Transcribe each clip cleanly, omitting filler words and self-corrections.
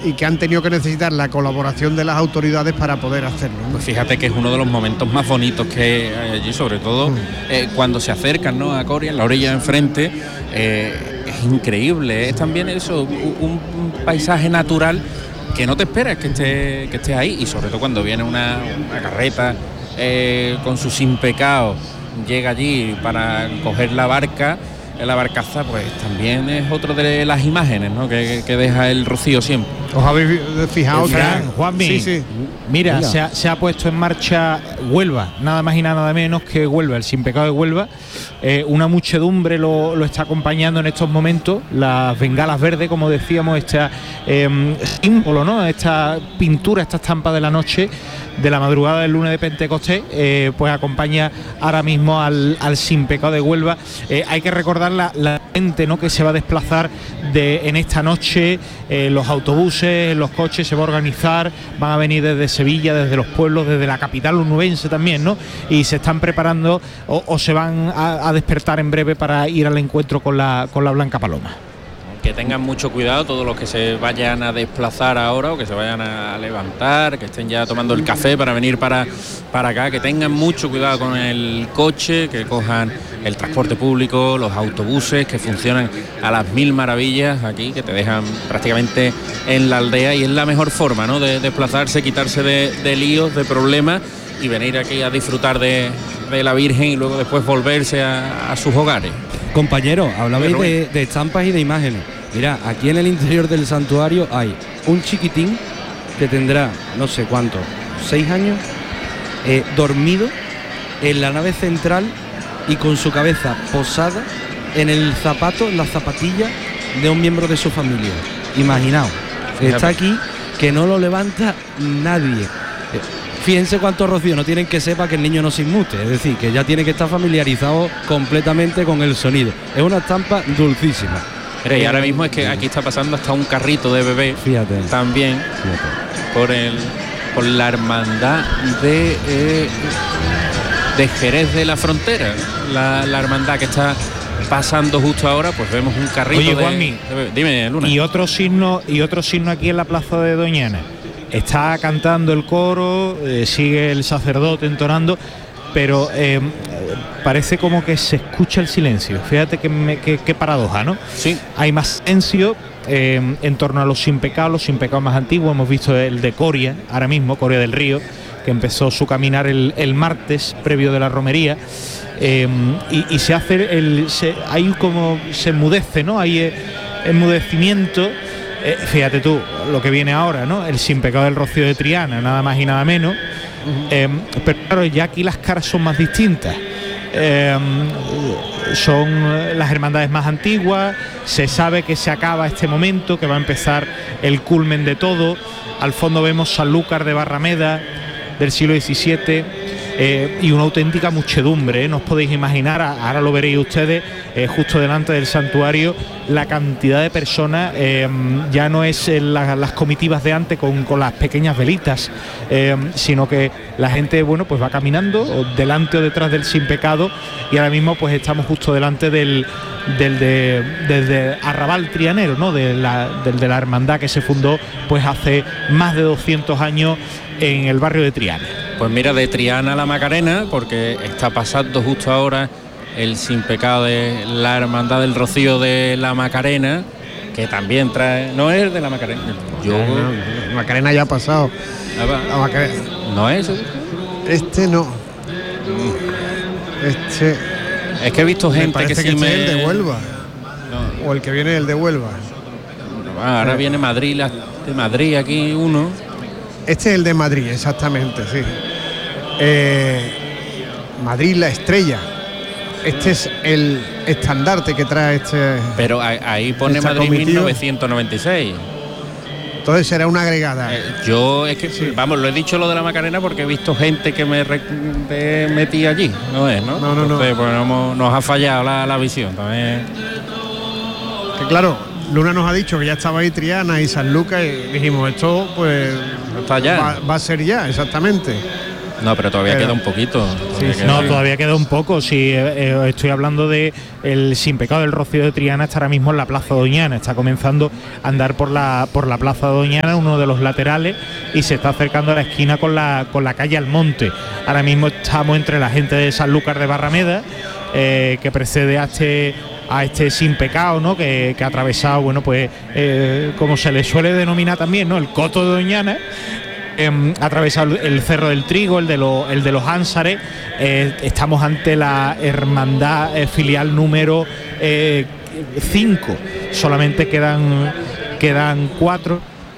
y que han tenido que necesitar la colaboración de las autoridades para poder hacerlo, ¿no? Pues fíjate que es uno de los momentos más bonitos que hay allí, sobre todo cuando se acercan, ¿no?, a Coria, en la orilla de enfrente. Es increíble, es también eso, un paisaje natural que no te esperas que esté ahí, y sobre todo cuando viene una carreta con su sin pecado, llega allí para coger la barcaza, pues también es otro de las imágenes, ¿no?, que deja el Rocío siempre. ¿Os habéis fijado que Juanmi, sí. Mira, se ha puesto en marcha Huelva, nada más y nada menos que Huelva, el Sin Pecado de Huelva. Una muchedumbre lo está acompañando en estos momentos, las bengalas verdes, como decíamos, este símbolo, ¿no?, esta pintura, esta estampa de la noche de la madrugada del lunes de Pentecostés, pues acompaña ahora mismo al Sin Pecado de Huelva. Hay que recordar la gente, ¿no?, que se va a desplazar en esta noche, los autobuses, los coches se va a organizar, van a venir desde Sevilla, desde los pueblos, desde la capital onubense también, ¿no?, y se están preparando o se van a despertar en breve para ir al encuentro con la Blanca Paloma. Que tengan mucho cuidado todos los que se vayan a desplazar ahora o que se vayan a levantar, que estén ya tomando el café para venir para acá, que tengan mucho cuidado con el coche, que cojan el transporte público, los autobuses que funcionan a las mil maravillas aquí, que te dejan prácticamente en la aldea, y es la mejor forma, ¿no?, de desplazarse, quitarse de líos, de problemas, y venir aquí a disfrutar de la Virgen y luego después volverse a sus hogares. Compañeros, hablabais de estampas y de imágenes. Mira, aquí en el interior del santuario hay un chiquitín que tendrá, no sé cuánto, 6 años, dormido en la nave central y con su cabeza posada en el zapato, en la zapatilla de un miembro de su familia. Imaginaos, está aquí, que no lo levanta nadie. Fíjense cuántos rocíos no tienen que sepa que el niño no se inmute, es decir, que ya tiene que estar familiarizado completamente con el sonido. Es una estampa dulcísima. Pero y ahora mismo es que aquí está pasando hasta un carrito de bebé, fíjate, también, fíjate, por la hermandad de Jerez de la Frontera, la hermandad que está pasando justo ahora, pues vemos un carrito. Oye, Juanmi, de bebé. Dime, Luna. Y otro signo aquí en la plaza de Doñana. Está cantando el coro, sigue el sacerdote entonando, pero parece como que se escucha el silencio. Fíjate qué paradoja, ¿no? Sí. Hay más silencio en torno a los sin pecados más antiguos. Hemos visto el de Coria, ahora mismo, Coria del Río, que empezó su caminar el martes previo de la romería. Y se hace se enmudece, ¿no? Hay enmudecimiento. Fíjate tú lo que viene ahora, ¿no? El Sin Pecado del Rocío de Triana, nada más y nada menos. Pero claro, ya aquí las caras son más distintas. Son las hermandades más antiguas. Se sabe que se acaba este momento, que va a empezar el culmen de todo. Al fondo vemos Sanlúcar de Barrameda del siglo XVII. Y una auténtica muchedumbre, ¿eh? No os podéis imaginar, ahora lo veréis ustedes, justo delante del santuario, la cantidad de personas. Ya no es las comitivas de antes con las pequeñas velitas, sino que la gente, bueno, pues va caminando delante o detrás del Sin Pecado, y ahora mismo pues estamos justo delante del arrabal trianero, ¿no?, del de la hermandad que se fundó pues hace más de 200 años en el barrio de Triana. Pues mira, de Triana a la Macarena, porque está pasando justo ahora el Sin Pecado de la Hermandad del Rocío de la Macarena, que también trae... ¿No es de la Macarena? La Macarena ya ha pasado. La Macarena. ¿No es? Este no. Este... Es que he visto gente que sí es el de Huelva. No. O el que viene el de Huelva. Ahora viene Madrid, de Madrid aquí uno. Este es el de Madrid, exactamente, sí. Madrid la estrella. Este es el estandarte que trae este. Pero ahí pone Madrid comitiva. 1996. Entonces será una agregada. Yo es que, sí, vamos, lo he dicho lo de la Macarena porque he visto gente que me metí allí. No es, ¿no? No. Entonces, pues nos ha fallado la visión también. Que claro, Luna nos ha dicho que ya estaba ahí Triana y San Lucas, y dijimos, esto pues está ya. Va a ser ya, exactamente. No, pero todavía queda un poquito. Todavía queda un poco. Si estoy hablando de el Sin Pecado del Rocío de Triana, está ahora mismo en la Plaza Doñana, está comenzando a andar por la Plaza Doñana, uno de los laterales, y se está acercando a la esquina con la calle Almonte. Ahora mismo estamos entre la gente de Sanlúcar de Barrameda, que precede a este Sin Pecado, ¿no? Que ha atravesado, bueno, pues como se le suele denominar también, ¿no? El Coto de Doñana. Ha atravesado el Cerro del Trigo, el de los Ánsares. Estamos ante la hermandad filial número 5. Solamente quedan 4.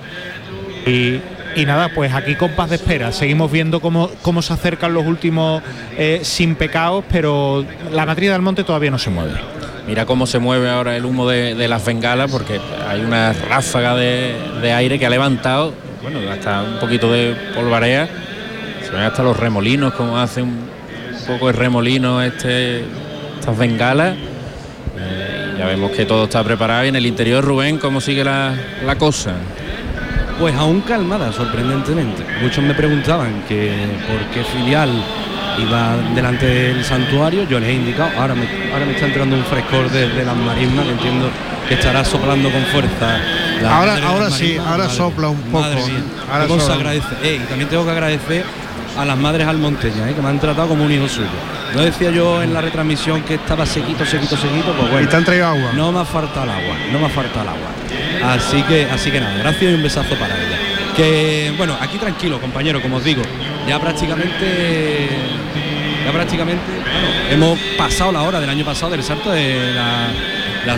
Y nada, pues aquí compás de espera. Seguimos viendo cómo se acercan los últimos Sin Pecados, pero la matriz del monte todavía no se mueve. Mira cómo se mueve ahora el humo de las bengalas, porque hay una ráfaga de aire que ha levantado, bueno, hasta un poquito de polvareda. Se ven hasta los remolinos, como hace un poco de remolino estas bengalas. Ya vemos que todo está preparado. Y en el interior, Rubén, ¿cómo sigue la cosa? Pues aún calmada, sorprendentemente. Muchos me preguntaban que por qué filial iba delante del santuario. Yo les he indicado, ahora me está entrando un frescor desde las marismas, que entiendo que estará soplando con fuerza. Ahora sí, ahora sopla un poco. Ahora se agradece. Y también tengo que agradecer a las madres almonteñas, que me han tratado como un hijo suyo. No decía yo en la retransmisión que estaba sequito, pues bueno. ¿Y te han traído agua? No me ha faltado el agua. Así que nada, gracias y un besazo para ella. Que bueno, aquí tranquilo, compañero, como os digo, ya prácticamente hemos pasado la hora del año pasado del salto de las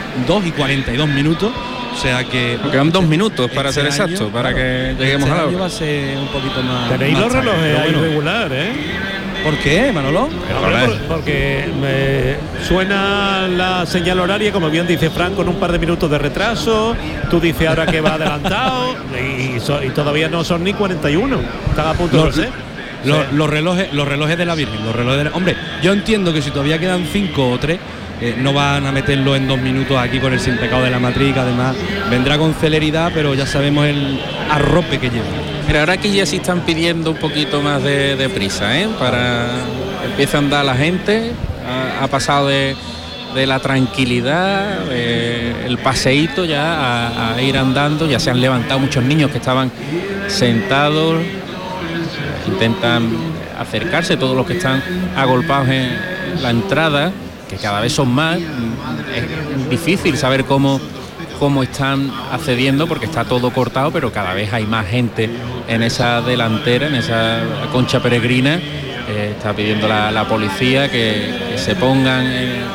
2:42. O sea que quedan 2 minutos para ser exacto, para que lleguemos a la hora. Va a ser un poquito más. Tenéis los relojes ahí regular, ¿eh? ¿Por qué, Manolo? Porque me suena la señal horaria, como bien dice Fran, con un par de minutos de retraso. Tú dices ahora que va adelantado y todavía no son ni 41. Están a punto de ser. Los relojes de la Virgen, hombre, yo entiendo que si todavía quedan 5 o 3, no van a meterlo en 2 minutos aquí con el Sin Pecado de la Matriz, que además vendrá con celeridad, pero ya sabemos el arrope que lleva. Mira, ahora aquí ya sí están pidiendo un poquito más de prisa, para empieza a andar la gente. Ha pasado de la tranquilidad, el paseíto ya a ir andando. Ya se han levantado muchos niños que estaban sentados, intentan acercarse, todos los que están agolpados en la entrada, que cada vez son más. Es difícil saber cómo están accediendo, porque está todo cortado, pero cada vez hay más gente en esa delantera, en esa concha peregrina. Está pidiendo la policía que se pongan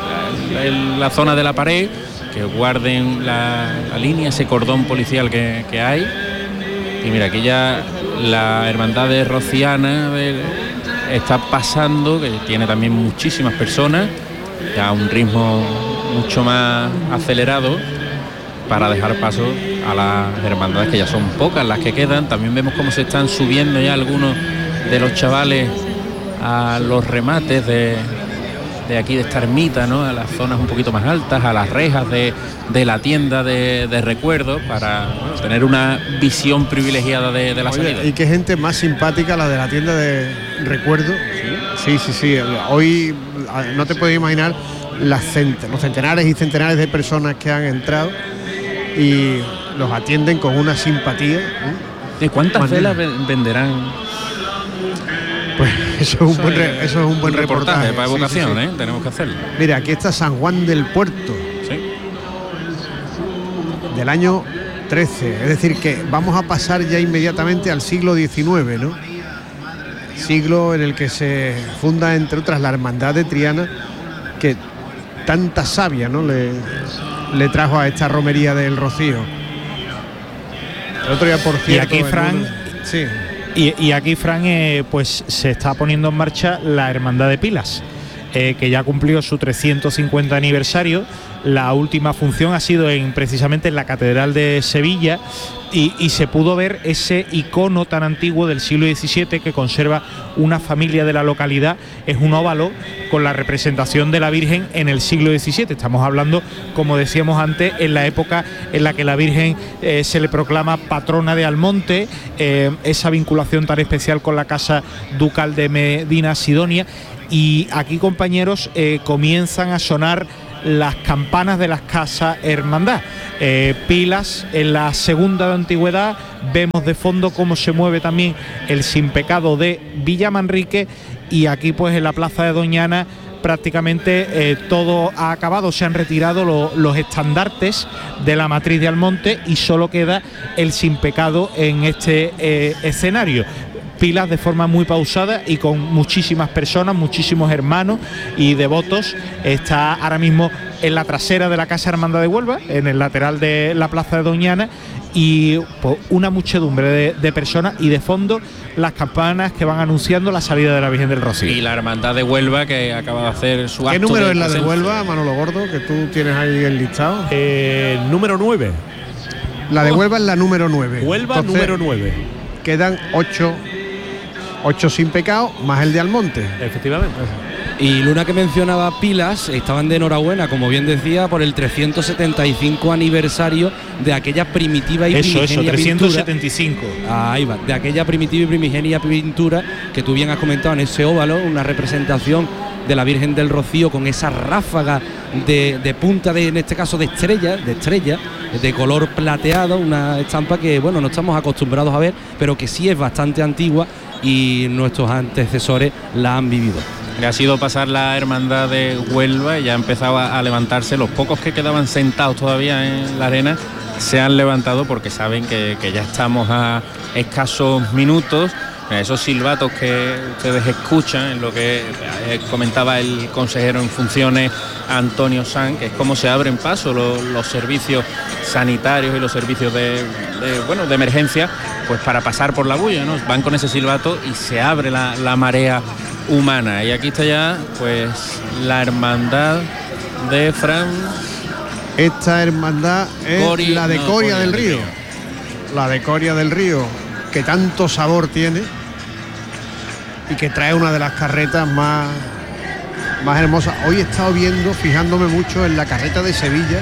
en la zona de la pared, que guarden la línea, ese cordón policial que hay. Y mira, aquí ya la hermandad de Rociana está pasando, que tiene también muchísimas personas, ya a un ritmo mucho más acelerado, para dejar paso a las hermandades, que ya son pocas las que quedan. También vemos cómo se están subiendo ya algunos de los chavales a los remates de aquí, de esta ermita, ¿no? A las zonas un poquito más altas, a las rejas de la tienda de recuerdos, para tener una visión privilegiada de la salida. Y qué gente más simpática la de la tienda de recuerdos. Sí. Hoy no te puedes imaginar los centenares y centenares de personas que han entrado y los atienden con una simpatía. ¿De cuántas velas venderán? Pues eso es un buen reportaje para evocación, sí. Tenemos que hacerlo. Mira, aquí está San Juan del Puerto, del año 13, es decir que vamos a pasar ya inmediatamente al siglo XIX, ¿no? Siglo en el que se funda, entre otras, la hermandad de Triana, que tanta savia, ¿no?, le trajo a esta romería del Rocío. El otro día, por cierto, y aquí, Fran, sí. Y aquí, Fran, pues se está poniendo en marcha la Hermandad de Pilas, que ya cumplió su 350 aniversario. La última función ha sido precisamente en la Catedral de Sevilla, y se pudo ver ese icono tan antiguo del siglo XVII que conserva una familia de la localidad. Es un óvalo con la representación de la Virgen en el siglo XVII. Estamos hablando, como decíamos antes, en la época en la que la Virgen se le proclama patrona de Almonte, esa vinculación tan especial con la casa ducal de Medina Sidonia. Y aquí, compañeros, comienzan a sonar las campanas de las casas hermandad. Pilas en la segunda de antigüedad. Vemos de fondo cómo se mueve también el Sin Pecado de Villamanrique, y aquí pues en la plaza de Doñana prácticamente todo ha acabado. Se han retirado los estandartes de la matriz de Almonte y solo queda el Sin Pecado en este escenario. Pilas de forma muy pausada y con muchísimas personas, muchísimos hermanos y devotos. Está ahora mismo en la trasera de la Casa Hermandad de Huelva, en el lateral de la plaza de Doñana, y pues, una muchedumbre de personas, y de fondo las campanas que van anunciando la salida de la Virgen del Rocío. Y la Hermandad de Huelva, que acaba de hacer su acto. ¿Qué número es la de presencia. Huelva, Manolo Gordo, que tú tienes ahí el listado? Número 9. La de Huelva es la número 9. Huelva, Entonces, número 9. quedan 8 Sin Pecado más el de Almonte. Efectivamente. Y Luna, que mencionaba Pilas, estaban de enhorabuena, como bien decía, por el 375 aniversario de aquella primitiva y primigenia 375. pintura. Ahí va, de aquella primitiva y primigenia pintura que tú bien has comentado en ese óvalo, una representación de la Virgen del Rocío con esa ráfaga de punta, en este caso de estrella, de color plateado, una estampa que, bueno, no estamos acostumbrados a ver, pero que sí es bastante antigua y nuestros antecesores la han vivido. Le ha sido pasar la Hermandad de Huelva y ya empezaba a levantarse. Los pocos que quedaban sentados todavía en la arena se han levantado porque saben que ya estamos a escasos minutos. Esos silbatos que ustedes escuchan, en lo que comentaba el consejero en funciones Antonio Sanz, que es como se abren paso los servicios sanitarios y los servicios de emergencia, pues para pasar por la bulla, ¿no? Van con ese silbato y se abre la marea humana. Y aquí está ya pues la hermandad de Fran. Esta hermandad es la de Coria del Río. La de Coria del Río, que tanto sabor tiene y que trae una de las carretas más hermosas. Hoy he estado fijándome mucho en la carreta de Sevilla,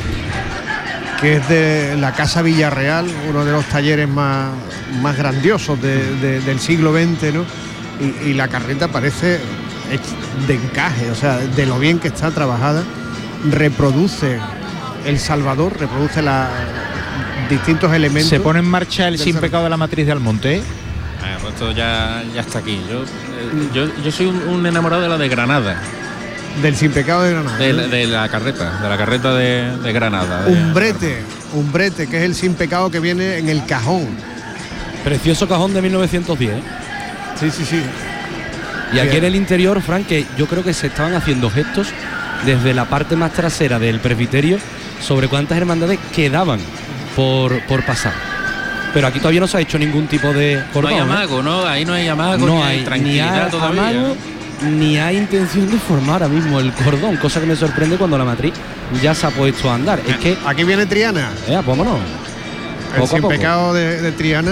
que es de la Casa Villarreal, uno de los talleres más grandiosos del siglo XX, ¿no? Y la carreta parece de encaje, o sea, de lo bien que está trabajada. Reproduce el Salvador, reproduce distintos elementos. Se pone en marcha el Sin Pecado de la matriz de Almonte. Pues esto ya está aquí. Yo soy un enamorado de la de Granada. Del Sin Pecado de Granada. De la carreta de Granada. Umbrete, que es el Sin Pecado que viene en el cajón. Precioso cajón de 1910. Sí. Y aquí en el interior, Frank, que yo creo que se estaban haciendo gestos desde la parte más trasera del presbiterio sobre cuántas hermandades quedaban por pasar. Pero aquí todavía no se ha hecho ningún tipo de cordón. No hay amago, ¿no? Ahí no hay amago, no ni hay tranquilidad todavía. Amago, ni hay intención de formar ahora mismo el cordón, cosa que me sorprende cuando la matriz ya se ha puesto a andar. Es que aquí viene Triana. Vámonos. El Sin Pecado de Triana.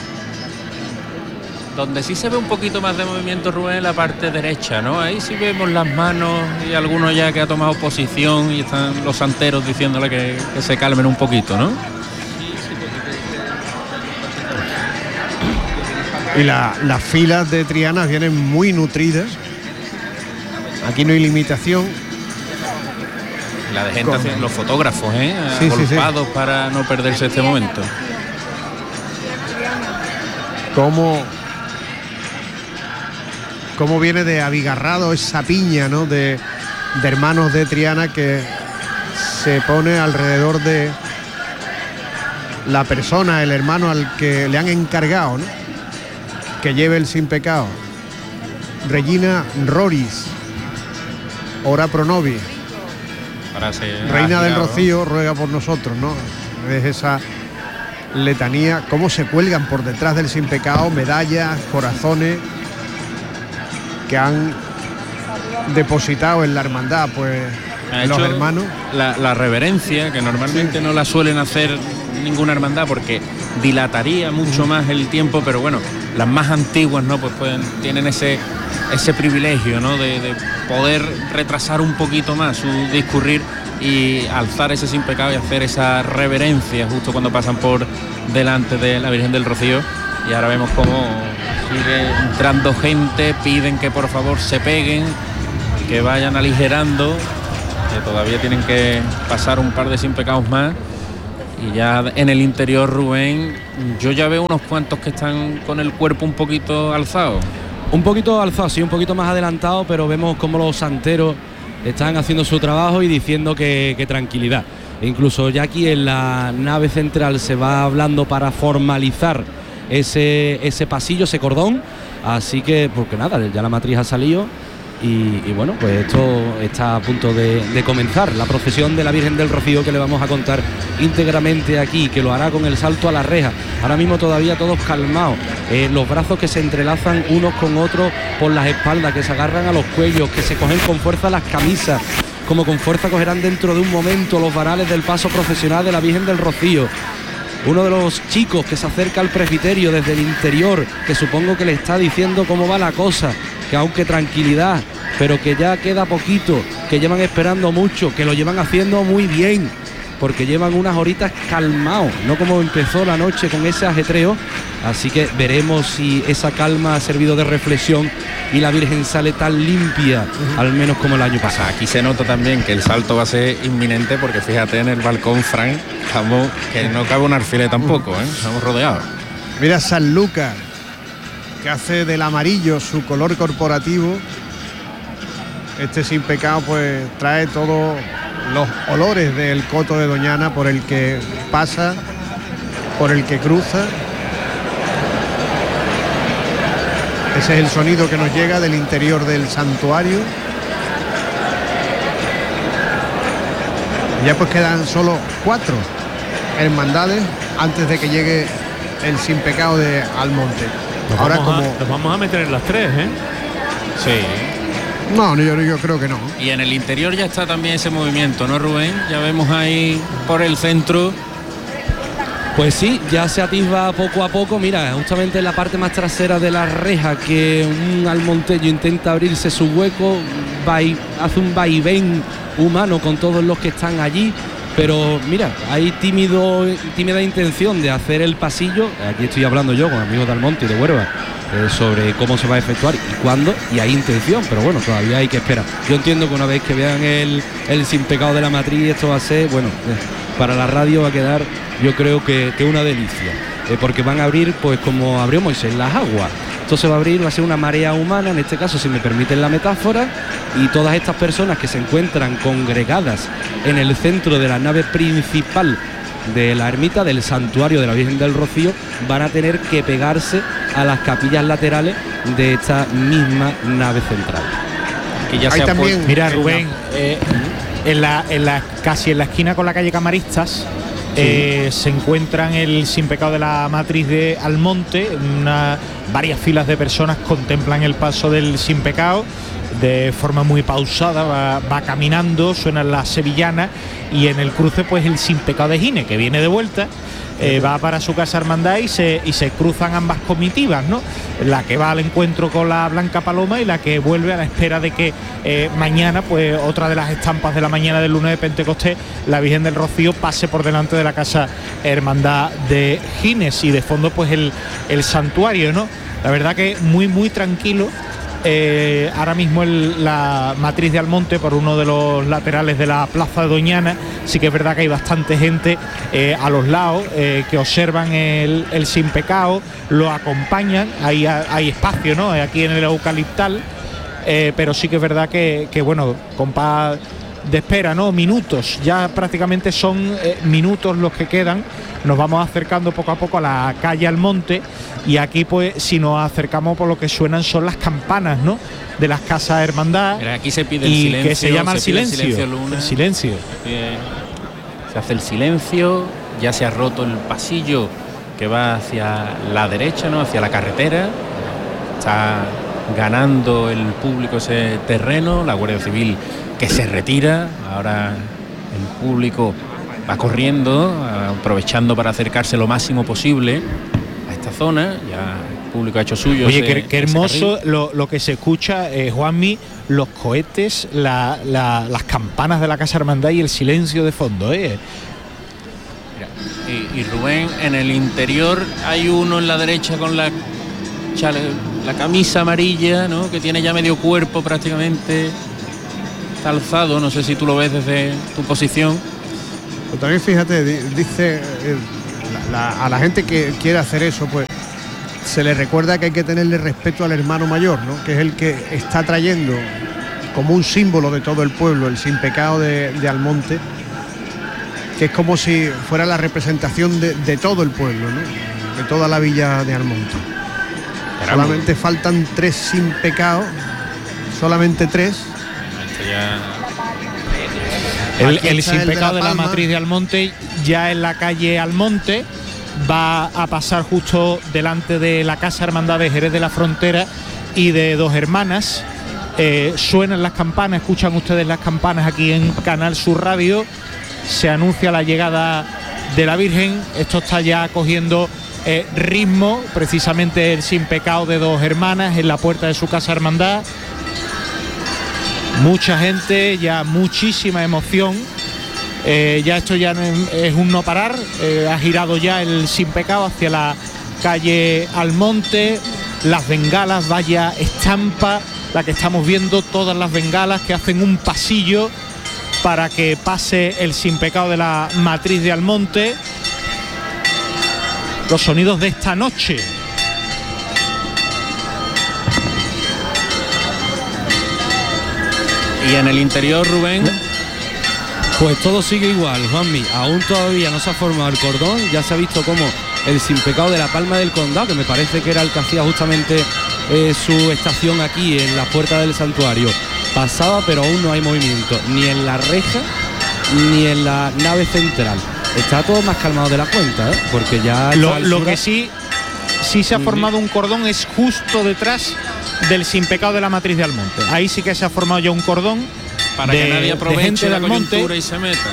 Donde sí se ve un poquito más de movimiento, Rubén, en la parte derecha, ¿no? Ahí sí vemos las manos y algunos ya que ha tomado posición y están los santeros diciéndole que se calmen un poquito, ¿no? Y las filas de Trianas vienen muy nutridas. Aquí no hay limitación. La de gente, los fotógrafos, agolpados para no perderse este momento. Cómo viene de abigarrado esa piña, ¿no? de hermanos de Triana que se pone alrededor de la persona, el hermano al que le han encargado, ¿no? Que lleve el Sin Pecado. Regina Roris, ora pro nobis. Reina del Rocío, ruega por nosotros, ¿no? Es esa letanía, cómo se cuelgan por detrás del Sin Pecado medallas, corazones que han depositado en la hermandad, pues los hermanos. La reverencia, que normalmente no la suelen hacer ninguna hermandad, porque dilataría mucho más el tiempo, pero bueno, las más antiguas, ¿no? Pues tienen ese privilegio, ¿no? De poder retrasar un poquito más su discurrir y alzar ese sin pecado y hacer esa reverencia justo cuando pasan por delante de la Virgen del Rocío. Y ahora vemos cómo sigue entrando gente, piden que por favor se peguen, que vayan aligerando, que todavía tienen que pasar un par de sin pecados más. Y ya en el interior, Rubén, yo ya veo unos cuantos que están con el cuerpo un poquito alzado. Un poquito alzado, sí, un poquito más adelantado, pero vemos como los santeros están haciendo su trabajo y diciendo que tranquilidad. E incluso ya aquí en la nave central se va hablando para formalizar ese pasillo, ese cordón. Así que, porque nada, ya la matriz ha salido. Y bueno, pues esto está a punto de comenzar. La procesión de la Virgen del Rocío, que le vamos a contar íntegramente aquí, que lo hará con el salto a la reja. Ahora mismo todavía todos calmados, los brazos que se entrelazan unos con otros por las espaldas, que se agarran a los cuellos, que se cogen con fuerza las camisas, como con fuerza cogerán dentro de un momento los varales del paso procesional de la Virgen del Rocío. Uno de los chicos que se acerca al presbiterio desde el interior, que supongo que le está diciendo cómo va la cosa, que aunque tranquilidad, pero que ya queda poquito, que llevan esperando mucho, que lo llevan haciendo muy bien, porque llevan unas horitas calmados, no como empezó la noche con ese ajetreo. Así que veremos si esa calma ha servido de reflexión y la Virgen sale tan limpia, al menos como el año pasado. Aquí se nota también que el salto va a ser inminente, porque fíjate en el balcón, Frank, estamos, que no cabe un alfiler tampoco, estamos rodeados. Mira San Lucas, que hace del amarillo su color corporativo. Este sin pecado pues trae todos los olores del coto de Doñana por el que pasa, por el que cruza. Ese es el sonido que nos llega del interior del santuario. Ya pues quedan solo 4 hermandades antes de que llegue el sin pecado de Almonte. Nos vamos a meter en las 3, ¿eh? Sí. No, yo creo que no. Y en el interior ya está también ese movimiento, ¿no, Rubén? Ya vemos ahí por el centro. Pues sí, ya se atisba poco a poco. Mira, justamente en la parte más trasera de la reja, que un almonteño intenta abrirse su hueco, hace un vaivén humano con todos los que están allí. Pero mira, hay tímida intención de hacer el pasillo. Aquí estoy hablando yo con amigos de Almonte y de Huerva sobre cómo se va a efectuar y cuándo, y hay intención, pero bueno, todavía hay que esperar. Yo entiendo que una vez que vean el sin pecado de la matriz, esto va a ser, bueno, para la radio va a quedar, yo creo que una delicia, porque van a abrir, pues como abrió Moisés, las aguas. Esto se va a abrir, va a ser una marea humana, en este caso, si me permiten la metáfora, y todas estas personas que se encuentran congregadas en el centro de la nave principal de la ermita, del santuario de la Virgen del Rocío, van a tener que pegarse a las capillas laterales de esta misma nave central. Que ya también, mira, Rubén, casi en la esquina con la calle Camaristas, se encuentran el sin pecado de la matriz de Almonte. Varias filas de personas contemplan el paso del sin pecado de forma muy pausada, va caminando, suenan las sevillanas, y en el cruce pues el sin pecado de Gine, que viene de vuelta, va para su casa hermandad y se cruzan ambas comitivas, ¿no? La que va al encuentro con la Blanca Paloma y la que vuelve a la espera de que mañana, pues otra de las estampas de la mañana del lunes de Pentecostés, la Virgen del Rocío pase por delante de la casa hermandad de Gines, y de fondo pues el santuario, ¿no? La verdad que muy tranquilo. Ahora mismo la matriz de Almonte, por uno de los laterales de la plaza de Doñana, sí que es verdad que hay bastante gente a los lados que observan el sin pecado, lo acompañan, hay espacio, ¿no? Aquí en el eucaliptal, pero sí que es verdad que bueno, compás de espera, ¿no? Minutos, ya prácticamente son minutos los que quedan. Nos vamos acercando poco a poco a la calle Almonte, y aquí pues si nos acercamos, por lo que suenan son las campanas, ¿no? De las casas hermandad. Pero aquí se pide el y silencio, que se llama el silencio. El silencio. Se hace el silencio, ya se ha roto el pasillo que va hacia la derecha, ¿no? Hacia la carretera. Está ganando el público ese terreno, la Guardia Civil que se retira. Ahora el público va corriendo, aprovechando para acercarse lo máximo posible a esta zona. Ya el público ha hecho suyo. Oye, qué hermoso lo que se escucha, Juanmi, los cohetes, las campanas de la Casa Hermandad y el silencio de fondo. Y Rubén, en el interior hay uno en la derecha con la camisa amarilla, ¿no?, que tiene ya medio cuerpo prácticamente, está alzado, no sé si tú lo ves desde tu posición. Pero también fíjate, dice a la gente que quiere hacer eso, pues se le recuerda que hay que tenerle respeto al hermano mayor, ¿no?, que es el que está trayendo como un símbolo de todo el pueblo, el sin pecado de Almonte, que es como si fuera la representación de todo el pueblo, ¿no?, de toda la villa de Almonte. Solamente faltan 3 sin pecado, solamente 3. El sin pecado de la matriz de Almonte ya en la calle Almonte va a pasar justo delante de la Casa Hermandad de Jerez de la Frontera y de Dos Hermanas. Suenan las campanas, escuchan ustedes las campanas aquí en Canal Sur Radio. Se anuncia la llegada de la Virgen. Esto está ya cogiendo ritmo, precisamente el sin pecado de Dos Hermanas en la puerta de su Casa Hermandad. Mucha gente, ya muchísima emoción. Ya esto ya es un no parar. Ha girado ya el sin pecado hacia la calle Almonte. Las bengalas, vaya estampa la que estamos viendo, todas las bengalas que hacen un pasillo para que pase el sin pecado de la matriz de Almonte. Los sonidos de esta noche. Y en el interior, Rubén, pues todo sigue igual, Juanmi. Aún todavía no se ha formado el cordón. Ya se ha visto como el sin pecado de la Palma del Condado, que me parece que era el que hacía justamente su estación aquí en la puerta del santuario, pasaba, pero aún no hay movimiento, ni en la reja ni en la nave central. Está todo más calmado de la cuenta, porque ya lo que sí se ha formado un cordón es justo detrás del sin pecado de la matriz de Almonte. Ahí sí que se ha formado ya un cordón para que nadie aproveche la coyuntura y se meta.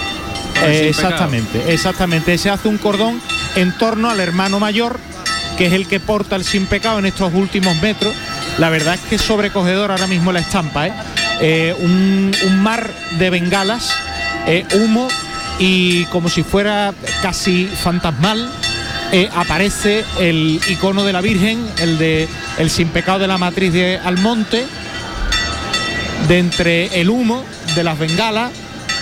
Exactamente. Se hace un cordón en torno al hermano mayor, que es el que porta el sin pecado en estos últimos metros. La verdad es que es sobrecogedor ahora mismo la estampa, un mar de bengalas, humo, y como si fuera casi fantasmal aparece el icono de la Virgen, el de el sin pecado de la matriz de Almonte, de entre el humo de las bengalas.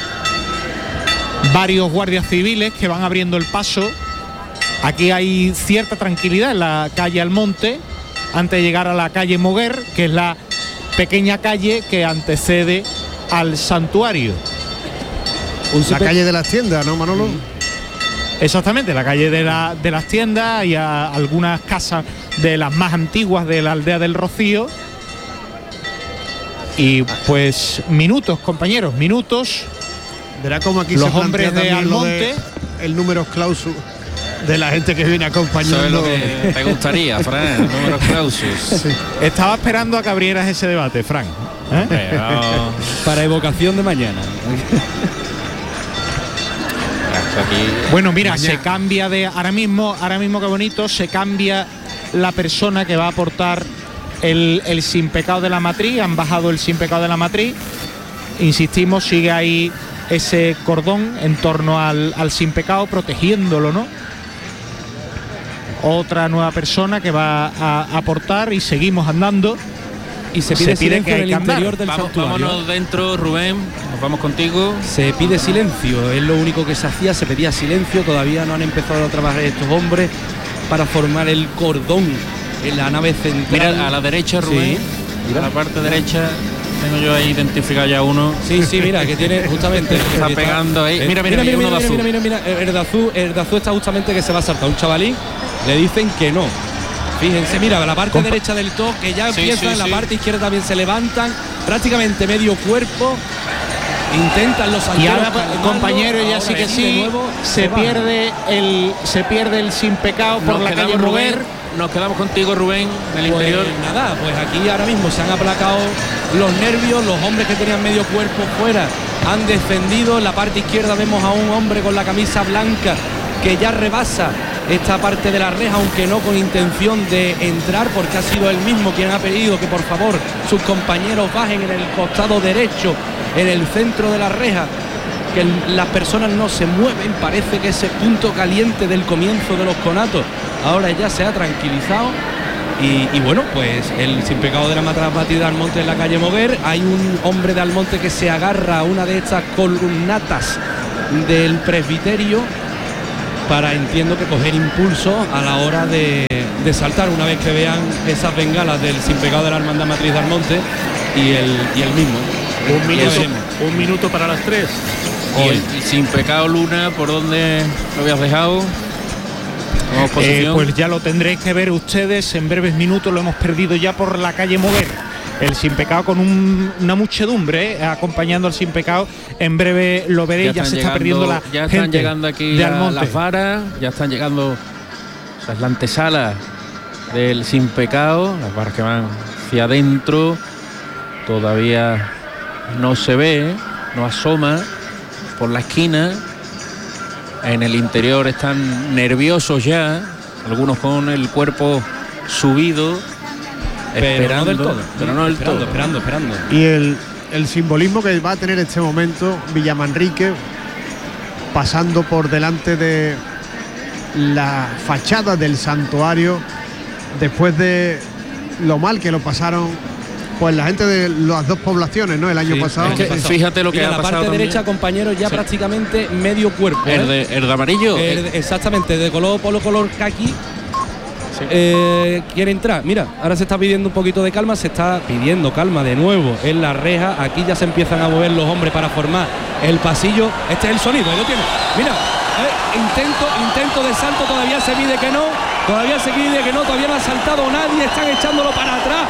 Varios guardias civiles que van abriendo el paso. Aquí hay cierta tranquilidad en la calle Almonte antes de llegar a la calle Moguer, que es la pequeña calle que antecede al santuario. La calle de las tiendas, ¿no, Manolo? Exactamente, la calle de las tiendas y a algunas casas de las más antiguas de la aldea del Rocío. Y pues minutos, compañeros, minutos. Verá cómo aquí los se hombres de Almonte, el número clausus de la gente que viene acompañando. Eso es lo que te gustaría, Fran, el número clausus. Sí. Estaba esperando a que abrieras ese debate, Fran. Para evocación de mañana. Bueno, mira, se cambia de ahora mismo qué bonito, se cambia la persona que va a aportar el sin pecado de la matriz. Han bajado el sin pecado de la matriz. Insistimos, sigue ahí ese cordón en torno al sin pecado, protegiéndolo, ¿no? Otra nueva persona que va a aportar, y seguimos andando. Y se pide que en el interior del santuario. Vámonos dentro, Rubén, nos vamos contigo. Se pide silencio, es lo único que se hacía, se pedía silencio. Todavía no han empezado a trabajar estos hombres para formar el cordón en la nave central. Mira, a la derecha, Rubén, a la parte derecha, tengo yo ahí identificado ya uno. Sí, mira, que tiene justamente... está pegando ahí. Mira, uno de azul. Mira, el de azul está justamente que se va a saltar. Un chavalín, le dicen que no. Fíjense, mira, la parte derecha del toque ya empieza, en la parte izquierda también se levantan, prácticamente medio cuerpo, intentan los salteros. Y ahora, compañero, ya sí que sí, se pierde el sin pecado por la calle Moguer. nos quedamos contigo, Rubén, en el interior. Nada, pues aquí ahora mismo se han aplacado los nervios, los hombres que tenían medio cuerpo fuera han descendido. En la parte izquierda vemos a un hombre con la camisa blanca que ya rebasa esta parte de la reja, aunque no con intención de entrar, porque ha sido él mismo quien ha pedido que por favor sus compañeros bajen en el costado derecho, en el centro de la reja, que las personas no se mueven. Parece que ese punto caliente del comienzo de los conatos ahora ya se ha tranquilizado. Y bueno, pues el sin pecado de la Matrín de Almonte en la calle Moguer. Hay un hombre de Almonte que se agarra a una de estas columnatas del presbiterio para, entiendo que, coger impulso a la hora de saltar una vez que vean esas bengalas del sin pecado de la Hermandad Matriz de Almonte y el mismo. Un minuto para las 3. Y el sin pecado, Luna, ¿por dónde lo habías dejado? Pues ya lo tendréis que ver ustedes en breves minutos. Lo hemos perdido ya por la calle Moguer. El sin pecado con una muchedumbre acompañando al sin pecado. En breve lo veréis, ya se está perdiendo la ya gente. Están llegando aquí las varas, ya están llegando, o sea, es la antesala del sin pecado, las varas que van hacia adentro. Todavía no se ve, no asoma por la esquina. En el interior están nerviosos ya, algunos con el cuerpo subido, esperando, pero no del todo. Esperando. Y el simbolismo que va a tener este momento Villamanrique, pasando por delante de la fachada del santuario, después de lo mal que lo pasaron pues la gente de las dos poblaciones, ¿no? El año pasado. Es que fíjate lo que ha la pasado. La parte también. derecha, compañeros, ya prácticamente medio cuerpo. El de amarillo. Exactamente, de color caqui. Quiere entrar. Mira, ahora se está pidiendo un poquito de calma, se está pidiendo calma de nuevo en la reja. Aquí ya se empiezan a mover los hombres para formar el pasillo. Este es el sonido, ahí lo tiene. Mira, intento de salto, todavía se pide que no. Todavía no ha saltado nadie, están echándolo para atrás.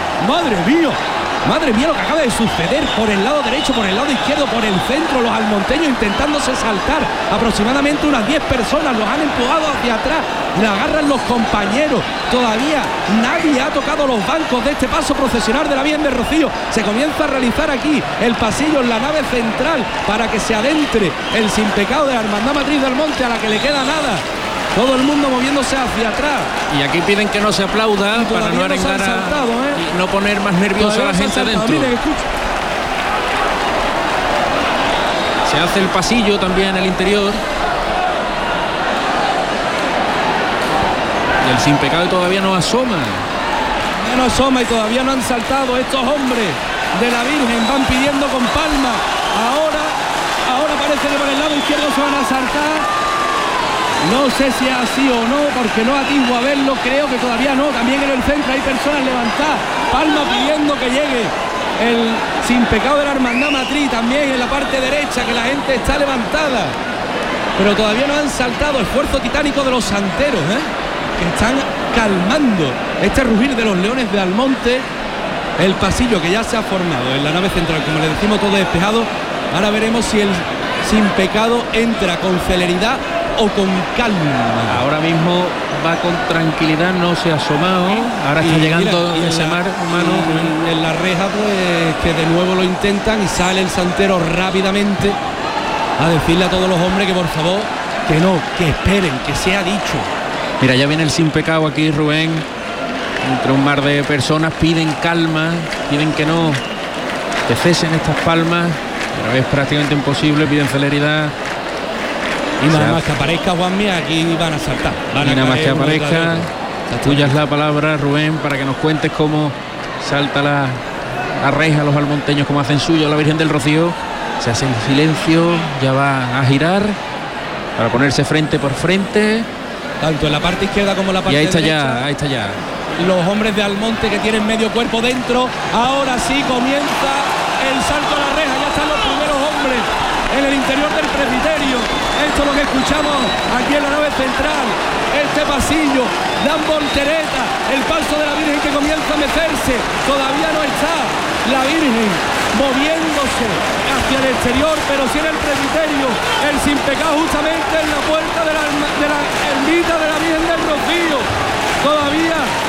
Madre mía lo que acaba de suceder, por el lado derecho, por el lado izquierdo, por el centro, los almonteños intentándose saltar, aproximadamente unas 10 personas los han empujado hacia atrás, le agarran los compañeros, todavía nadie ha tocado los bancos de este paso procesional de la Virgen del Rocío. Se comienza a realizar aquí el pasillo en la nave central para que se adentre el sin pecado de la Hermandad Matriz del Monte, a la que le queda nada. Todo el mundo moviéndose hacia atrás. Y aquí piden que no se aplauda para no arengar y no poner más nerviosa a la gente adentro. Se hace el pasillo también en el interior. Y el sin pecado todavía no asoma. Y todavía no han saltado estos hombres de la Virgen. Van pidiendo con palma. Ahora parece que por el lado izquierdo se van a saltar. No sé si es así o no, porque no atisbo a verlo, creo que todavía no. También en el centro hay personas levantadas, palma pidiendo que llegue el sin pecado de la Hermandad Matriz, también en la parte derecha, que la gente está levantada, pero todavía no han saltado. Esfuerzo titánico de los santeros, que están calmando este rugir de los leones de Almonte. El pasillo que ya se ha formado en la nave central, como le decimos, todo despejado. Ahora veremos si el sin pecado entra con celeridad o con calma. Ahora mismo va con tranquilidad, no se ha asomado. Ahora está llegando ese mar humano. En la reja, pues, que de nuevo lo intentan y sale el santero rápidamente a decirle a todos los hombres que por favor, que no, que esperen, que sea dicho. Mira, ya viene el sin pecado aquí, Rubén. Entre un mar de personas piden calma, piden que no, que cesen estas palmas, pero es prácticamente imposible, piden celeridad. Y nada más que aparezca Juanmi, aquí van a saltar. Y nada más que aparezca, tuya es la palabra, Rubén, para que nos cuentes cómo salta la reja, los almonteños, cómo hacen suyo la Virgen del Rocío. Se hace en silencio, ya va a girar para ponerse frente por frente. Tanto en la parte izquierda como en la parte derecha. Y ahí está ya. Los hombres de Almonte que tienen medio cuerpo dentro. Ahora sí comienza el salto a la reja, ya están los primeros hombres en el interior del presbiterio. Esto es lo que escuchamos aquí en la nave central. Este pasillo, dan voltereta, el paso de la Virgen que comienza a mecerse. Todavía no está la Virgen moviéndose hacia el exterior, pero sí en el presbiterio. El sin pecado justamente en la puerta de la ermita de la Virgen del Rocío. Todavía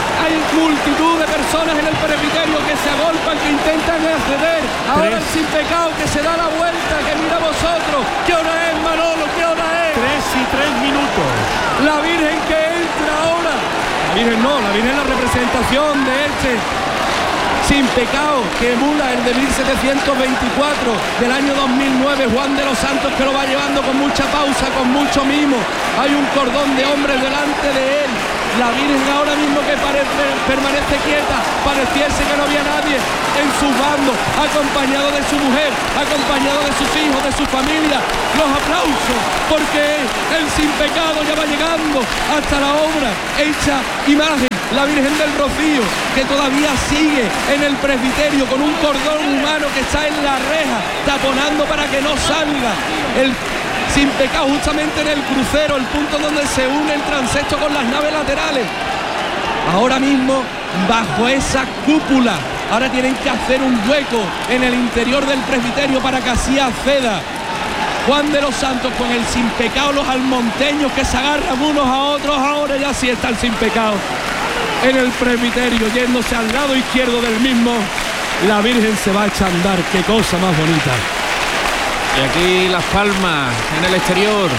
personas en el presbiterio que se agolpan, que intentan acceder. Ahora el Sin Pecado que se da la vuelta, que mira vosotros. ¿Qué hora es, Manolo? ¿Qué hora es? 3 minutos. La Virgen que entra ahora. La Virgen no, la Virgen es la representación de este Sin Pecado, que emula el de 1724 del año 2009, Juan de los Santos, que lo va llevando con mucha pausa, con mucho mimo. Hay un cordón de hombres delante de él. La Virgen ahora mismo que permanece quieta, pareciese que no había nadie en sus bandos, acompañado de su mujer, acompañado de sus hijos, de su familia. Los aplausos, porque el Sin Pecado ya va llegando hasta la obra hecha imagen. La Virgen del Rocío, que todavía sigue en el presbiterio con un cordón humano que está en la reja, taponando para que no salga el Sin Pecado justamente en el crucero, el punto donde se une el transepto con las naves laterales. Ahora mismo, bajo esa cúpula, ahora tienen que hacer un hueco en el interior del presbiterio para que así acceda Juan de los Santos con el Sin Pecado, los almonteños que se agarran unos a otros. Ahora ya sí está el Sin Pecado en el presbiterio, yéndose al lado izquierdo del mismo. La Virgen se va a echar a andar, qué cosa más bonita. Y aquí Las Palmas en el exterior.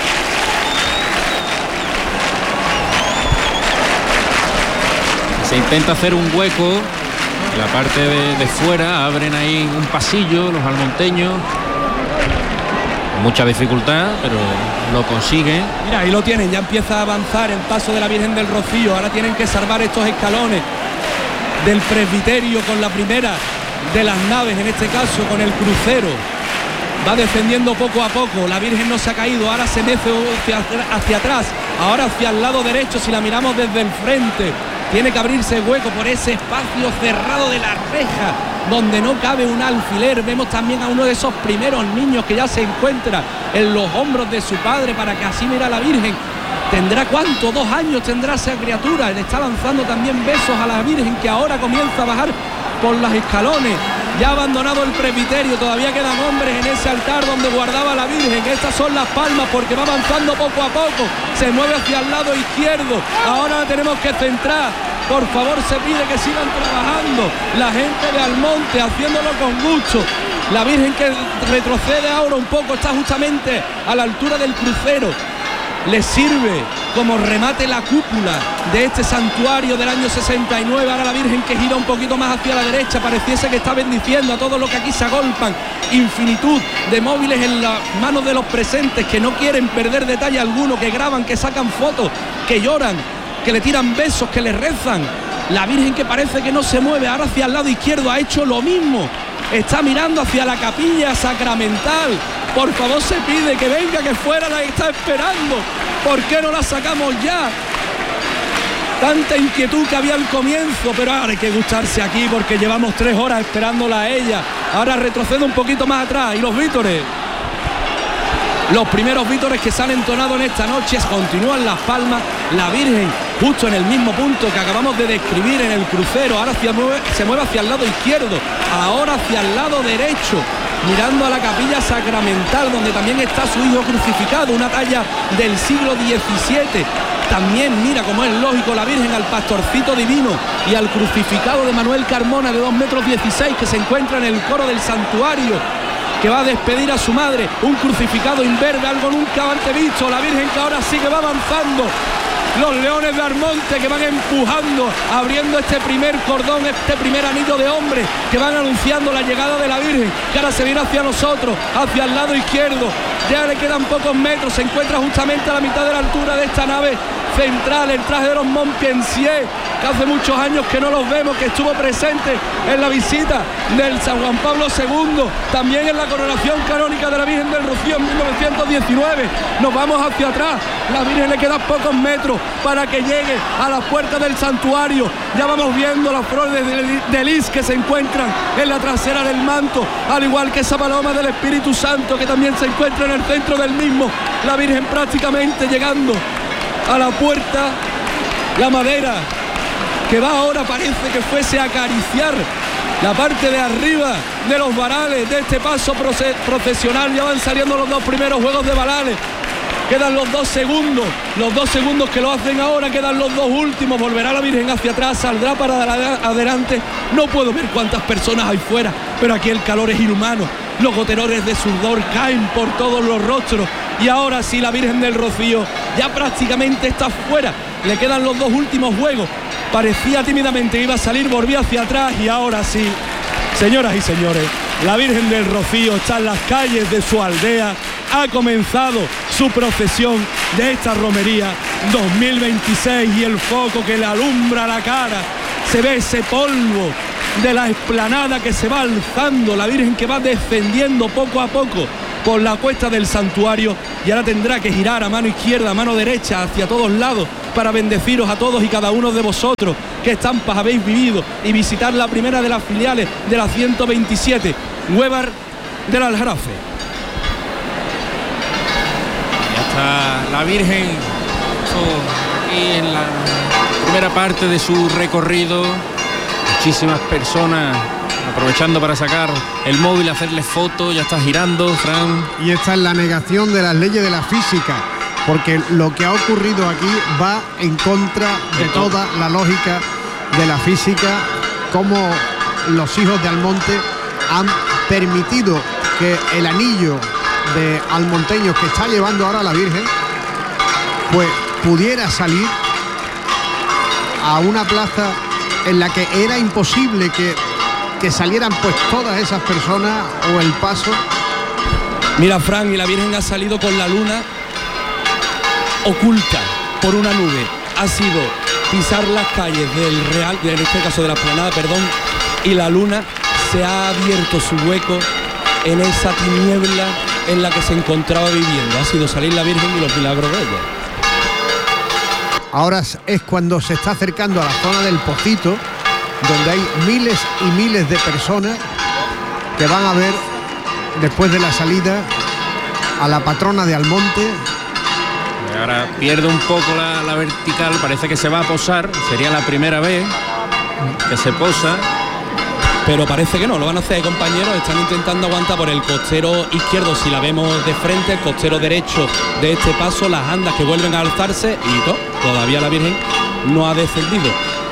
Se intenta hacer un hueco en la parte de fuera, abren ahí un pasillo los almonteños. Mucha dificultad, pero lo consiguen. Mira, ahí lo tienen, ya empieza a avanzar el paso de la Virgen del Rocío. Ahora tienen que salvar estos escalones del presbiterio con la primera de las naves, en este caso con el crucero. Va descendiendo poco a poco, la Virgen no se ha caído, ahora se mece hacia atrás, ahora hacia el lado derecho. Si la miramos desde el frente, tiene que abrirse hueco por ese espacio cerrado de la reja, donde no cabe un alfiler. Vemos también a uno de esos primeros niños que ya se encuentra en los hombros de su padre, para que así mira a la Virgen. ¿Tendrá cuánto? 2 años tendrá esa criatura. Le está lanzando también besos a la Virgen, que ahora comienza a bajar por los escalones. Ya ha abandonado el presbiterio, todavía quedan hombres en ese altar donde guardaba la Virgen. Estas son Las Palmas, porque va avanzando poco a poco, se mueve hacia el lado izquierdo. Ahora tenemos que centrar. Por favor, se pide que sigan trabajando la gente de Almonte, haciéndolo con gusto. La Virgen que retrocede ahora un poco, está justamente a la altura del crucero. Le sirve como remate la cúpula de este santuario del año 69. Ahora la Virgen que gira un poquito más hacia la derecha, pareciese que está bendiciendo a todos los que aquí se agolpan. Infinitud de móviles en las manos de los presentes, que no quieren perder detalle alguno, que graban, que sacan fotos, que lloran, que le tiran besos, que le rezan. La Virgen que parece que no se mueve, ahora hacia el lado izquierdo ha hecho lo mismo. Está mirando hacia la capilla sacramental. Por favor, se pide que venga, que fuera la está esperando. ¿Por qué no la sacamos ya? Tanta inquietud que había al comienzo, pero ahora hay que gustarse aquí, porque llevamos 3 horas esperándola a ella. Ahora retrocede un poquito más atrás. Y los vítores, los primeros vítores que se han entonado en esta noche, continúan Las Palmas. La Virgen justo en el mismo punto que acabamos de describir en el crucero. Ahora se mueve hacia el lado izquierdo, ahora hacia el lado derecho, mirando a la capilla sacramental, donde también está su hijo crucificado, una talla del siglo XVII. También mira, como es lógico, la Virgen al pastorcito divino y al crucificado de Manuel Carmona, de 2,16 metros, que se encuentra en el coro del santuario, que va a despedir a su madre. Un crucificado imberbe, algo nunca antes visto. La Virgen que ahora sí que va avanzando. Los leones de Almonte que van empujando, abriendo este primer cordón, este primer anillo de hombres, que van anunciando la llegada de la Virgen, que ahora se viene hacia nosotros, hacia el lado izquierdo. Ya le quedan pocos metros, se encuentra justamente a la mitad de la altura de esta nave central, el traje de los Montpensier, que hace muchos años que no los vemos, que estuvo presente en la visita del San Juan Pablo II, también en la coronación canónica de la Virgen del Rocío en 1919. Nos vamos hacia atrás, la Virgen le quedan pocos metros para que llegue a las puertas del santuario. Ya vamos viendo las flores de lis que se encuentran en la trasera del manto, al igual que esa paloma del Espíritu Santo que también se encuentra en el centro del mismo. La Virgen prácticamente llegando a la puerta, la madera que va ahora parece que fuese a acariciar la parte de arriba de los varales de este paso procesional. Ya van saliendo los 2 primeros juegos de varales. quedan los 2 segundos que lo hacen ahora, quedan los 2 últimos, volverá la Virgen hacia atrás, saldrá para adelante, no puedo ver cuántas personas hay fuera, pero aquí el calor es inhumano, los goterones de sudor caen por todos los rostros, y ahora sí la Virgen del Rocío ya prácticamente está fuera, le quedan los 2 últimos juegos, parecía tímidamente que iba a salir, volvía hacia atrás, y ahora sí, señoras y señores, la Virgen del Rocío está en las calles de su aldea, ha comenzado su procesión de esta romería 2026 y el foco que le alumbra la cara, se ve ese polvo de la explanada que se va alzando, la Virgen que va descendiendo poco a poco por la cuesta del santuario, y ahora tendrá que girar a mano izquierda, a mano derecha, hacia todos lados, para bendeciros a todos y cada uno de vosotros, qué estampas habéis vivido, y visitar la primera de las filiales de la 127, Huévar del Aljarafe. Ya está la Virgen aquí en la primera parte de su recorrido, muchísimas personas aprovechando para sacar el móvil, hacerle fotos, ya está girando, Fran. Y esta es la negación de las leyes de la física, porque lo que ha ocurrido aquí va en contra de toda la lógica de la física, como los hijos de Almonte han permitido que el anillo de almonteños que está llevando ahora la Virgen pues pudiera salir a una plaza en la que era imposible que salieran pues todas esas personas o el paso. Mira, Fran, y la Virgen ha salido con la luna oculta por una nube, ha sido pisar las calles del Real, en este caso de la Explanada, perdón, y la luna se ha abierto su hueco en esa tiniebla en la que se encontraba viviendo, ha sido salir la Virgen y los milagros de ella. Ahora es cuando se está acercando a la zona del Pocito, donde hay miles y miles de personas que van a ver después de la salida a la patrona de Almonte. Ahora pierde un poco la vertical, parece que se va a posar, sería la primera vez que se posa. Pero parece que no, lo van a hacer, compañeros, están intentando aguantar por el costero izquierdo, si la vemos de frente, el costero derecho de este paso, las andas que vuelven a alzarse y todavía la Virgen no ha descendido.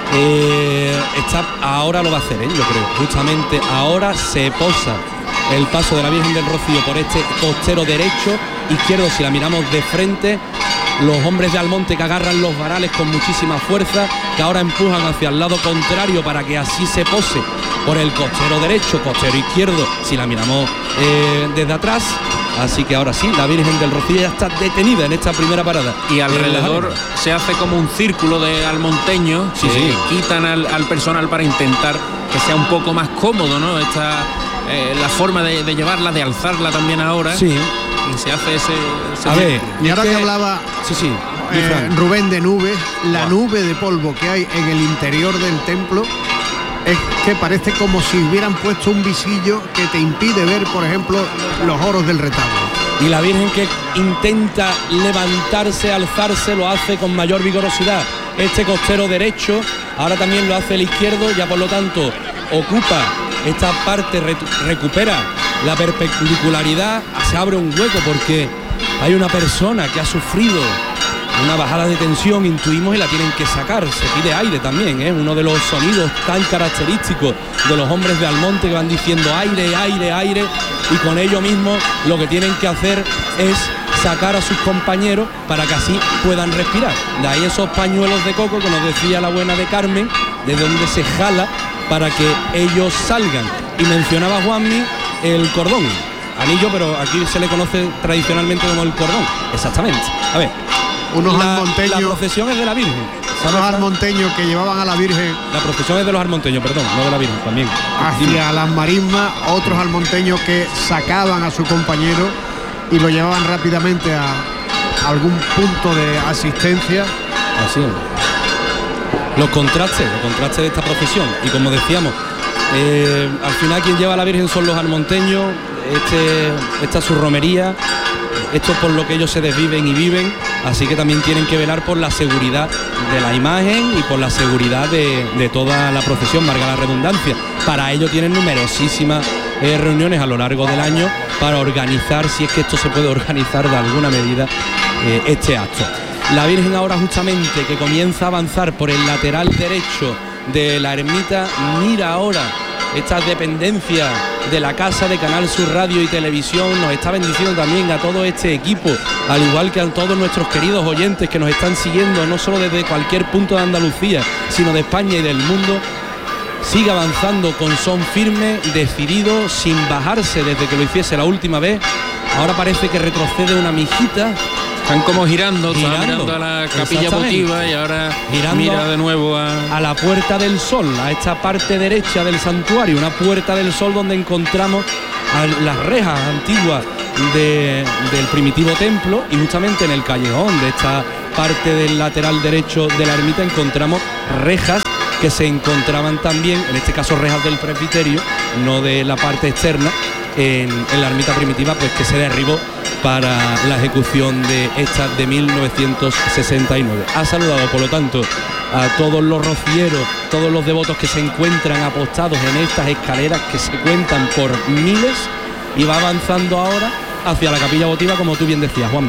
Ahora lo va a hacer, yo creo, justamente ahora se posa el paso de la Virgen del Rocío por este costero derecho, izquierdo, si la miramos de frente, los hombres de Almonte que agarran los varales con muchísima fuerza, que ahora empujan hacia el lado contrario para que así se pose por el costero derecho, costero izquierdo, si la miramos desde atrás. Así que ahora sí, la Virgen del Rocío ya está detenida en esta primera parada. Y alrededor se hace como un círculo de almonteños, sí. Quitan al personal para intentar que sea un poco más cómodo, ¿no? Esta la forma de llevarla, de alzarla también ahora. Sí. Y se hace ese a ver, y ahora que hablaba Rubén de nubes, la nube de polvo que hay en el interior del templo es que parece como si hubieran puesto un visillo que te impide ver, por ejemplo, los oros del retablo. Y la Virgen que intenta levantarse, alzarse, lo hace con mayor vigorosidad. Este costero derecho, ahora también lo hace el izquierdo, ya por lo tanto ocupa esta parte, recupera la perpendicularidad, se abre un hueco porque hay una persona que ha sufrido una bajada de tensión, intuimos, y la tienen que sacar. Se pide aire también, uno de los sonidos tan característicos de los hombres de Almonte, que van diciendo aire, aire, aire, y con ello mismo lo que tienen que hacer es sacar a sus compañeros para que así puedan respirar. De ahí esos pañuelos de coco que nos decía la buena de Carmen, de donde se jala para que ellos salgan. Y mencionaba Juanmi el cordón, anillo, pero aquí se le conoce tradicionalmente como el cordón. Exactamente. A ver, almonteños. La procesión es de la Virgen. Son los almonteños que llevaban a la Virgen. La procesión es de los almonteños, perdón, no de la Virgen también. Hacia las marismas, otros almonteños que sacaban a su compañero y lo llevaban rápidamente a algún punto de asistencia. Así es. Los contrastes de esta procesión. Y como decíamos, al final quien lleva a la Virgen son los almonteños. Esta es su romería. Esto es por lo que ellos se desviven y viven, así que también tienen que velar por la seguridad de la imagen y por la seguridad de toda la procesión, valga la redundancia. Para ello tienen numerosísimas reuniones a lo largo del año para organizar, si es que esto se puede organizar de alguna medida, este acto. La Virgen ahora justamente que comienza a avanzar por el lateral derecho de la ermita, mira ahora estas dependencias de la casa de Canal Sur Radio y Televisión, nos está bendiciendo también a todo este equipo, al igual que a todos nuestros queridos oyentes que nos están siguiendo, no solo desde cualquier punto de Andalucía, sino de España y del mundo. Sigue avanzando con son firme, decidido, sin bajarse desde que lo hiciese la última vez. Ahora parece que retrocede una mijita. Están como girando a la capilla votiva y ahora mira de nuevo a la Puerta del Sol, a esta parte derecha del santuario, una Puerta del Sol donde encontramos las rejas antiguas del primitivo templo, y justamente en el callejón de esta parte del lateral derecho de la ermita encontramos rejas que se encontraban también, en este caso rejas del presbiterio, no de la parte externa, en la ermita primitiva, pues que se derribó para la ejecución de esta de 1969. Ha saludado, por lo tanto, a todos los rocieros, todos los devotos que se encuentran apostados en estas escaleras que se cuentan por miles, y va avanzando ahora hacia la capilla votiva, como tú bien decías, Juanmi.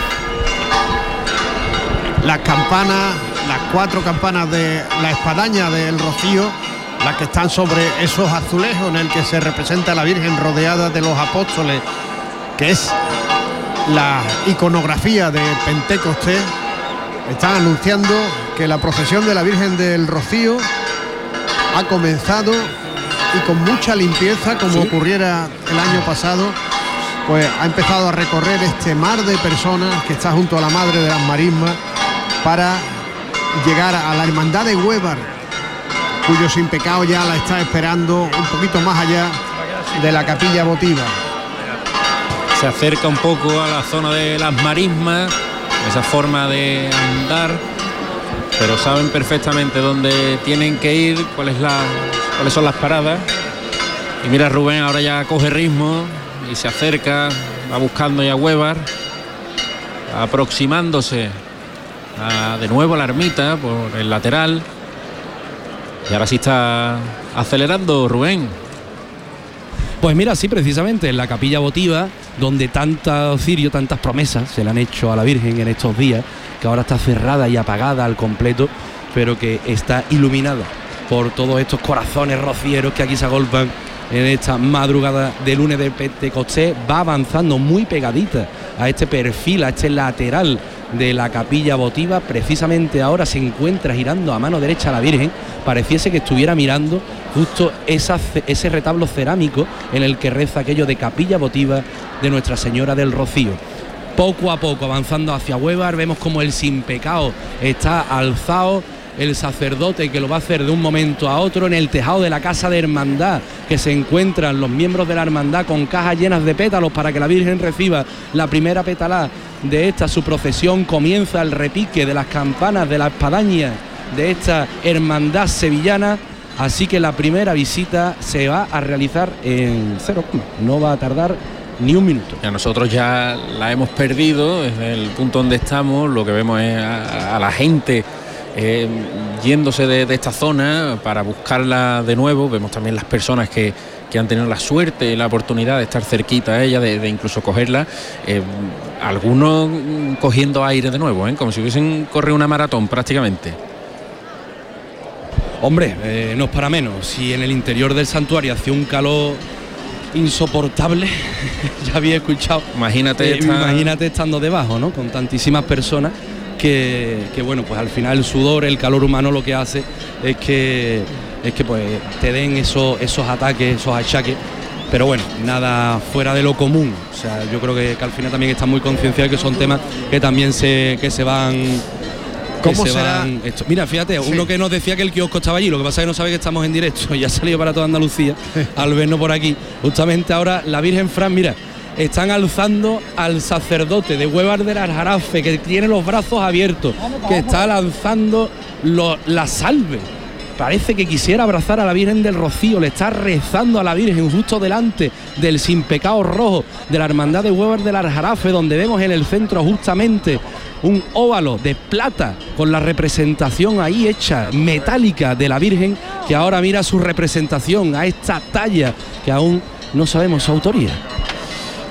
Las campanas, las 4 campanas de la espadaña del Rocío, las que están sobre esos azulejos en el que se representa a la Virgen rodeada de los apóstoles, que es la iconografía de Pentecostés, están anunciando que la procesión de la Virgen del Rocío ha comenzado, y con mucha limpieza, como ocurriera el año pasado, pues ha empezado a recorrer este mar de personas que está junto a la Madre de las Marismas para llegar a la Hermandad de Huévar, cuyo sin pecado ya la está esperando un poquito más allá de la capilla votiva. Se acerca un poco a la zona de las Marismas, esa forma de andar, pero saben perfectamente dónde tienen que ir, cuáles son las paradas. Y mira, Rubén ahora ya coge ritmo y se acerca, va buscando ya Huévar, aproximándose de nuevo a la ermita por el lateral. Y ahora sí está acelerando, Rubén. Pues mira, sí, precisamente en la capilla votiva, donde tantos cirios, tantas promesas se le han hecho a la Virgen en estos días, que ahora está cerrada y apagada al completo, pero que está iluminada por todos estos corazones rocieros que aquí se agolpan en esta madrugada de lunes de Pentecostés. Va avanzando muy pegadita a este perfil, a este lateral de la capilla votiva. Precisamente ahora se encuentra girando a mano derecha a la Virgen, pareciese que estuviera mirando justo ese retablo cerámico en el que reza aquello de capilla votiva de Nuestra Señora del Rocío. Poco a poco avanzando hacia Huévar, vemos como el sin pecado está alzado, el sacerdote que lo va a hacer de un momento a otro en el tejado de la casa de hermandad, que se encuentran los miembros de la hermandad con cajas llenas de pétalos para que la Virgen reciba la primera pétala de esta su procesión. Comienza el repique de las campanas de la espadaña de esta hermandad sevillana, así que la primera visita se va a realizar en 0, no va a tardar ni un minuto. Ya nosotros ya la hemos perdido desde el punto donde estamos. Lo que vemos es a la gente yéndose de esta zona para buscarla de nuevo. Vemos también las personas que han tenido la suerte y la oportunidad de estar cerquita a ella, de incluso cogerla, algunos cogiendo aire de nuevo, como si hubiesen corrido una maratón prácticamente. Hombre, no es para menos. Si en el interior del santuario hacía un calor insoportable, ya había escuchado, imagínate estando debajo, ¿no? Con tantísimas personas que bueno, pues al final el sudor, el calor humano lo que hace es que pues te den esos ataques, esos achaques, pero bueno, nada fuera de lo común. O sea, yo creo que al final también están muy concienciados que son temas que también se van. ¿Cómo será? Mira, fíjate, sí. Uno que nos decía que el kiosco estaba allí, lo que pasa es que no sabe que estamos en directo y ha salido para toda Andalucía al vernos por aquí. Justamente ahora la Virgen Fran, mira, están alzando al sacerdote de Huévar del Aljarafe, que tiene los brazos abiertos, que está lanzando la salve. Parece que quisiera abrazar a la Virgen del Rocío, le está rezando a la Virgen justo delante del sin pecado rojo de la hermandad de Huévar del Aljarafe, donde vemos en el centro justamente un óvalo de plata con la representación ahí hecha metálica de la Virgen, que ahora mira su representación a esta talla que aún no sabemos su autoría.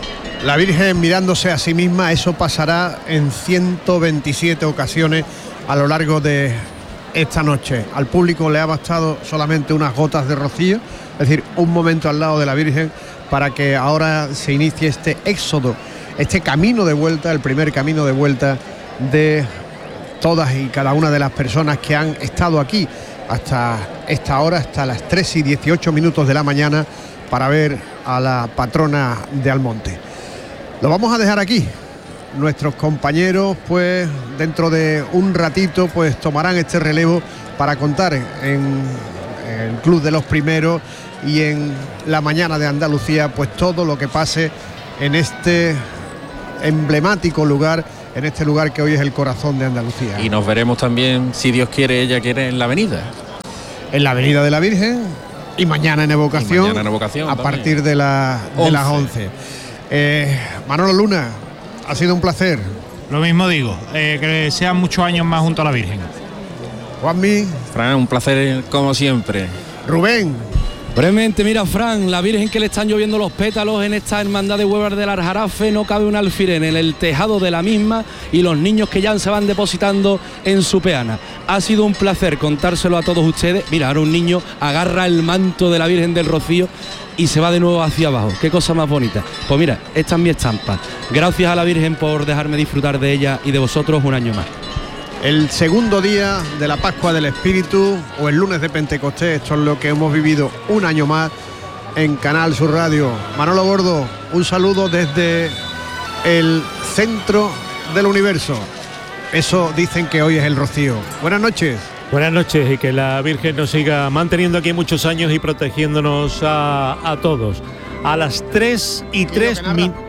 La Virgen mirándose a sí misma, eso pasará en 127 ocasiones a lo largo de esta noche. Al público le ha bastado solamente unas gotas de rocío, es decir, un momento al lado de la Virgen, para que ahora se inicie este éxodo, este camino de vuelta, el primer camino de vuelta de todas y cada una de las personas que han estado aquí hasta esta hora, hasta las 3:18 de la mañana, para ver a la patrona de Almonte. Lo vamos a dejar aquí. Nuestros compañeros, pues dentro de un ratito, pues tomarán este relevo para contar en el Club de los Primeros y en la mañana de Andalucía, pues todo lo que pase en este emblemático lugar, en este lugar que hoy es el corazón de Andalucía. Y nos veremos también, si Dios quiere, ella quiere, en la avenida. En la Avenida de la Virgen y mañana en Evocación, a partir de las 11. Manolo Luna, ha sido un placer. Lo mismo digo, que sean muchos años más junto a la Virgen. Juanmi. Fran, un placer como siempre. Rubén. Brevemente, mira, Fran, la Virgen que le están lloviendo los pétalos en esta hermandad de Huevar del Aljarafe, no cabe un alfiler en el tejado de la misma y los niños que ya se van depositando en su peana. Ha sido un placer contárselo a todos ustedes. Mira, ahora un niño agarra el manto de la Virgen del Rocío y se va de nuevo hacia abajo. Qué cosa más bonita. Pues mira, esta es mi estampa. Gracias a la Virgen por dejarme disfrutar de ella y de vosotros un año más. El segundo día de la Pascua del Espíritu, o el lunes de Pentecostés, esto es lo que hemos vivido un año más en Canal Sur Radio. Manolo Gordo, un saludo desde el centro del universo. Eso dicen que hoy es el Rocío. Buenas noches. Buenas noches y que la Virgen nos siga manteniendo aquí muchos años y protegiéndonos a todos. A las 3:03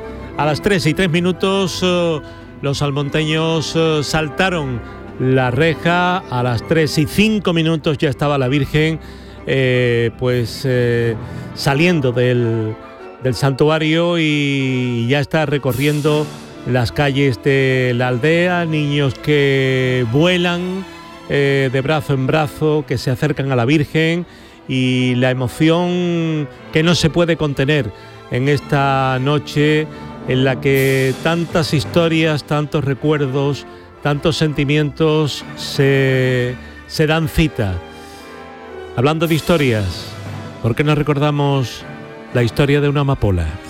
minutos los almonteños saltaron la reja. A las 3:05 minutos ya estaba la Virgen saliendo del santuario y ya está recorriendo las calles de la aldea. Niños que vuelan de brazo en brazo, que se acercan a la Virgen, y la emoción que no se puede contener en esta noche en la que tantas historias, tantos recuerdos, tantos sentimientos se dan cita. Hablando de historias, ¿por qué no recordamos la historia de una amapola?